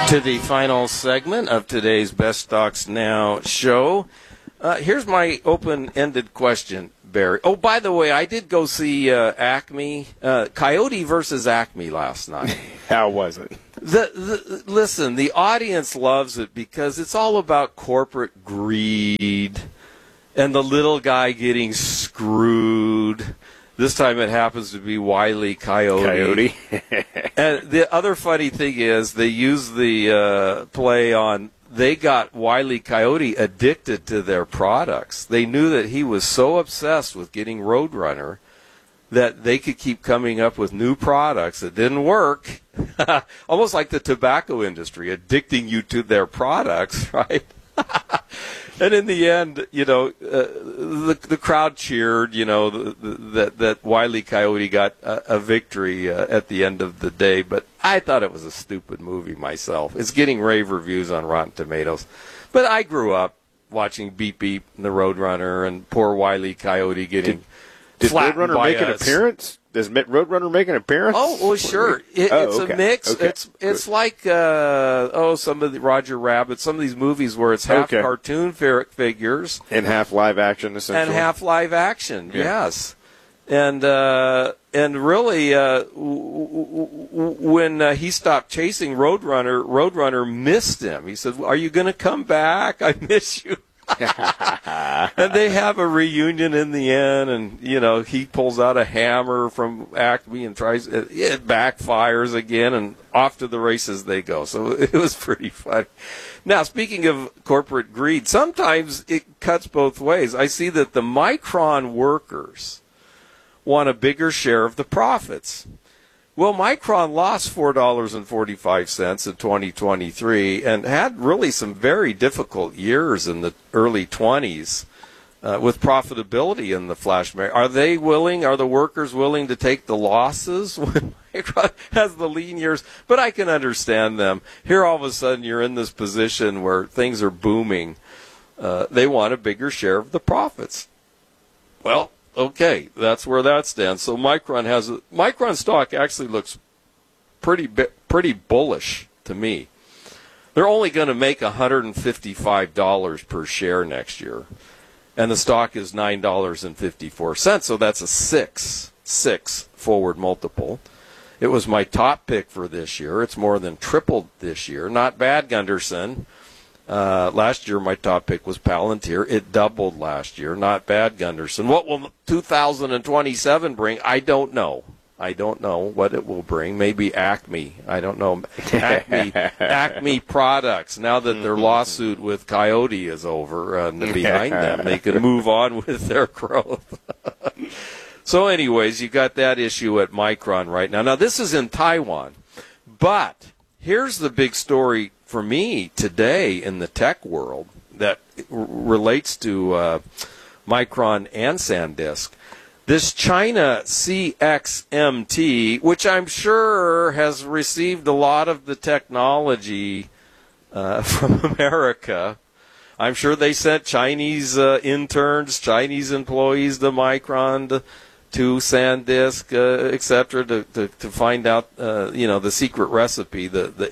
To the final segment of today's Best Stocks Now show. Here's my open-ended question, Barry. Oh, by the way, I did go see Acme, Coyote versus Acme last night. How was it? Listen, the audience loves it because it's all about corporate greed and the little guy getting screwed. This time it happens to be Wile E. Coyote. And the other funny thing is they use the play on, they got Wile E. Coyote addicted to their products. They knew that he was so obsessed with getting Roadrunner that they could keep coming up with new products that didn't work. Almost like the tobacco industry, addicting you to their products, right? And in the end, the crowd cheered, that Wile E. Coyote got a victory at the end of the day. But I thought it was a stupid movie myself. It's getting rave reviews on Rotten Tomatoes. But I grew up watching Beep Beep and the Roadrunner and poor Wile E. Coyote getting Did flattened Roadrunner by make an appearance? Does Roadrunner make an appearance? Oh, well, sure. It's okay. a mix. Okay. It's like some of the Roger Rabbit, some of these movies where it's half cartoon figures and half live action, essentially. and half live action. Yeah. Yes, and really, when he stopped chasing Roadrunner missed him. He said, "Are you going to come back? I miss you." And they have a reunion in the end, and he pulls out a hammer from Acme and tries it backfires again, and off to the races they go. So it was pretty funny. Now, speaking of corporate greed, sometimes it cuts both ways. I see that the Micron workers want a bigger share of the profits. Well, Micron lost $4.45 in 2023 and had really some very difficult years in the early 20s with profitability in the flash market. Are the workers willing to take the losses when Micron has the lean years? But I can understand them. Here all of a sudden you're in this position where things are booming. They want a bigger share of the profits. Well, okay, that's where that stands. So Micron stock actually looks pretty bullish to me. They're only going to make $155 per share next year, and the stock is $9.54. So that's a six forward multiple. It was my top pick for this year. It's more than tripled this year. Not bad, Gunderson. Last year, my top pick was Palantir. It doubled last year. Not bad, Gunderson. What will 2027 bring? I don't know. I don't know what it will bring. Maybe Acme. I don't know. Acme Products. Now that their lawsuit with Coyote is over behind them, they can move on with their growth. So anyways, you got that issue at Micron right now. Now, this is in Taiwan. But here's the big story for me today in the tech world that relates to Micron and SanDisk. This China CXMT, which I'm sure has received a lot of the technology from America. I'm sure they sent Chinese interns, Chinese employees to Micron, to SanDisk, etc., to find out, the secret recipe, the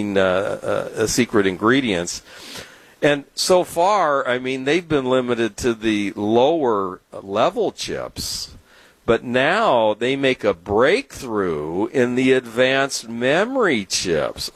18 secret ingredients. And so far, I mean, they've been limited to the lower level chips, but now they make a breakthrough in the advanced memory chips.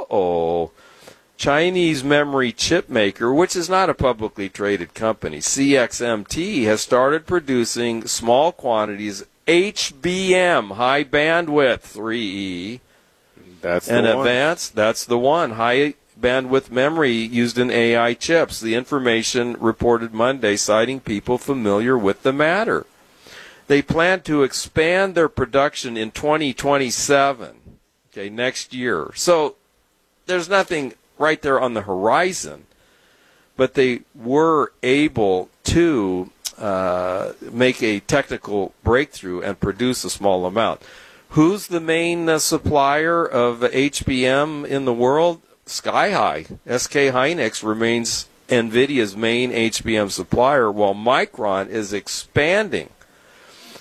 Chinese memory chip maker, which is not a publicly traded company, CXMT, has started producing small quantities HBM, high bandwidth 3E. That's the and one. Advanced, that's the one. High bandwidth memory used in AI chips. The information reported Monday, citing people familiar with the matter. They plan to expand their production in 2027, next year. So there's nothing right there on the horizon, but they were able to make a technical breakthrough and produce a small amount. Who's the main supplier of HBM in the world? SK Hynix remains NVIDIA's main HBM supplier, while Micron is expanding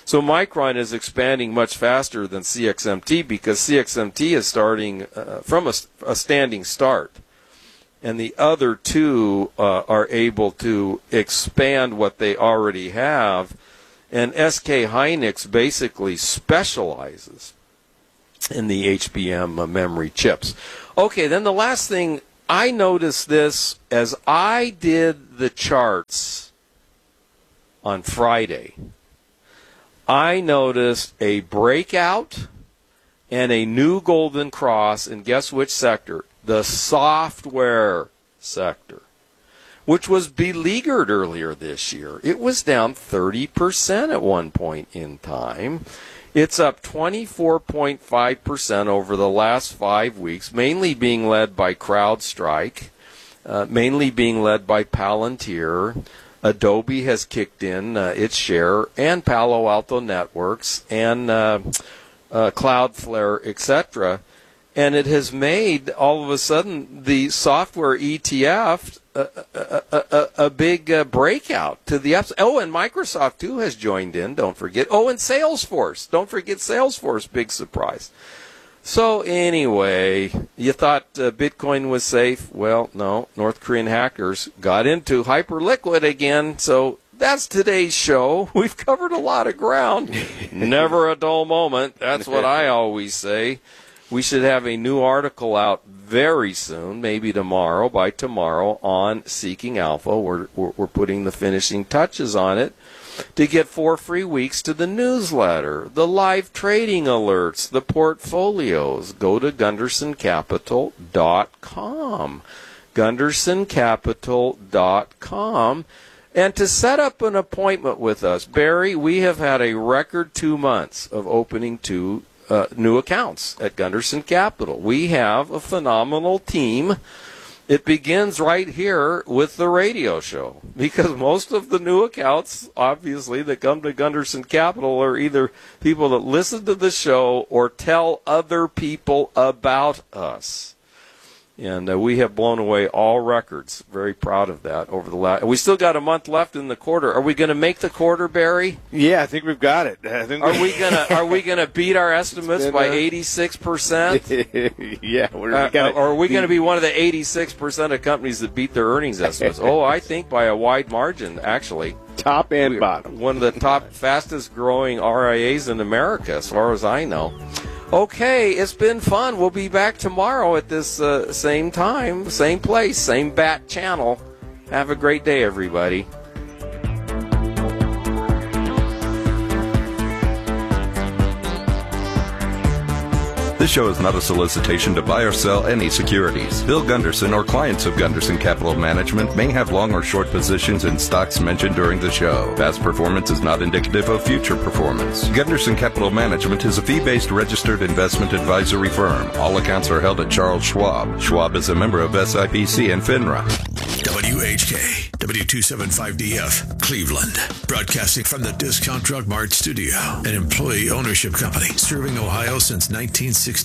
So Micron is expanding much faster than CXMT because CXMT is starting from a standing start. And the other two are able to expand what they already have. And SK Hynix basically specializes in the HBM memory chips. Okay, then the last thing, I noticed this as I did the charts on Friday. I noticed a breakout and a new golden cross, and guess which sector? The software sector, which was beleaguered earlier this year. It was down 30% at one point in time. It's up 24.5% over the last 5 weeks, mainly being led by CrowdStrike, mainly being led by Palantir. Adobe has kicked in its share, and Palo Alto Networks, and Cloudflare, etc. And it has made, all of a sudden, the software ETF a big breakout to the upside. Oh, and Microsoft, too, has joined in, don't forget. Oh, and Salesforce. Don't forget Salesforce, big surprise. So, anyway, you thought Bitcoin was safe? Well, no. North Korean hackers got into Hyperliquid again, so that's today's show. We've covered a lot of ground. Never a dull moment. That's what I always say. We should have a new article out very soon, maybe tomorrow, by tomorrow, on Seeking Alpha. We're putting the finishing touches on it to get 4 free weeks to the newsletter, the live trading alerts, the portfolios. Go to GundersonCapital.com. GundersonCapital.com. And to set up an appointment with us, Barry, we have had a record 2 months of opening two new accounts at Gunderson Capital. We have a phenomenal team. It begins right here with the radio show, because most of the new accounts, obviously, that come to Gunderson Capital are either people that listen to the show or tell other people about us. And we have blown away all records. Very proud of that over the last. We still got a month left in the quarter. Are we going to make the quarter, Barry? Yeah, I think we've got it. Are we gonna beat our estimates by 86%? Yeah, or are we going to be one of the 86% of companies that beat their earnings estimates? Oh, I think by a wide margin, actually. Top and bottom. One of the top, fastest growing RIAs in America, as far as I know. Okay, it's been fun. We'll be back tomorrow at this same time, same place, same bat channel. Have a great day, everybody. This show is not a solicitation to buy or sell any securities. Bill Gunderson or clients of Gunderson Capital Management may have long or short positions in stocks mentioned during the show. Past performance is not indicative of future performance. Gunderson Capital Management is a fee-based registered investment advisory firm. All accounts are held at Charles Schwab. Schwab is a member of SIPC and FINRA. WHK, W275DF, Cleveland. Broadcasting from the Discount Drug Mart studio, an employee ownership company serving Ohio since 1969.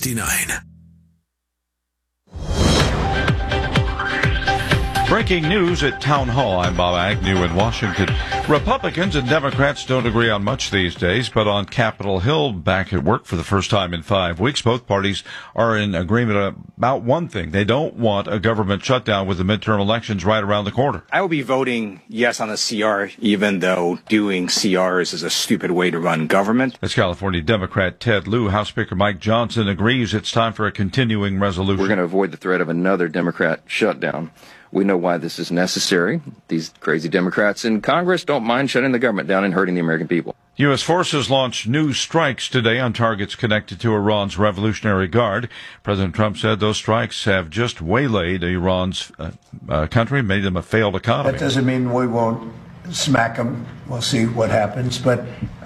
Breaking news at Town Hall. I'm Bob Agnew in Washington. Republicans and Democrats don't agree on much these days, but on Capitol Hill, back at work for the first time in 5 weeks, both parties are in agreement about one thing. They don't want a government shutdown with the midterm elections right around the corner. I will be voting yes on the CR, even though doing CRs is a stupid way to run government. As California Democrat Ted Lieu, House Speaker Mike Johnson agrees it's time for a continuing resolution. We're going to avoid the threat of another Democrat shutdown. We know why this is necessary. These crazy Democrats in Congress don't mind shutting the government down and hurting the American people. U.S. forces launched new strikes today on targets connected to Iran's Revolutionary Guard. President Trump said those strikes have just waylaid Iran's country, made them a failed economy. That doesn't mean we won't smack them. We'll see what happens. But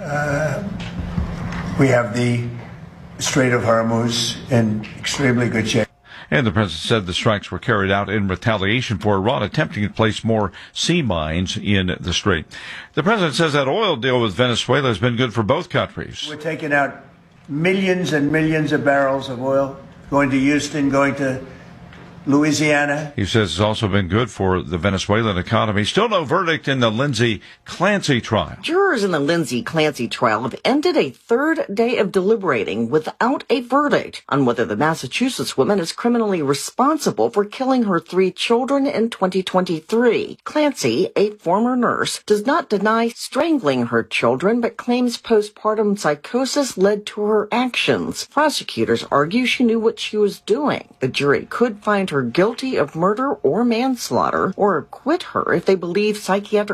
we have the Strait of Hormuz in extremely good shape. And the president said the strikes were carried out in retaliation for Iran attempting to place more sea mines in the strait. The president says that oil deal with Venezuela has been good for both countries. We're taking out millions and millions of barrels of oil, going to Houston, going to Louisiana. He says it's also been good for the Venezuelan economy. Still no verdict in the Lindsay Clancy trial. Jurors in the Lindsay Clancy trial have ended a third day of deliberating without a verdict on whether the Massachusetts woman is criminally responsible for killing her 3 children in 2023. Clancy, a former nurse, does not deny strangling her children, but claims postpartum psychosis led to her actions. Prosecutors argue she knew what she was doing. The jury could find her guilty of murder or manslaughter, or acquit her if they believe psychiatric